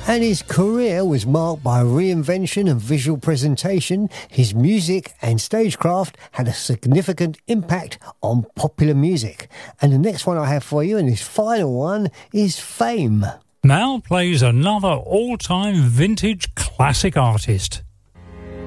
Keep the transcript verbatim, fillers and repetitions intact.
And his career was marked by reinvention and visual presentation. His music and stagecraft had a significant impact on popular music. And the next one I have for you, and his final one, is Fame. Now plays another all-time vintage classic artist.